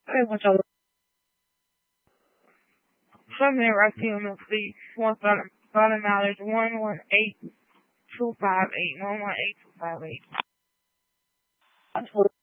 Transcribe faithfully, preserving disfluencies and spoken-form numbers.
Okay, what's up? Something right here in the fleet. One thousand dollars. One one eight two five eight. One one eight two five eight.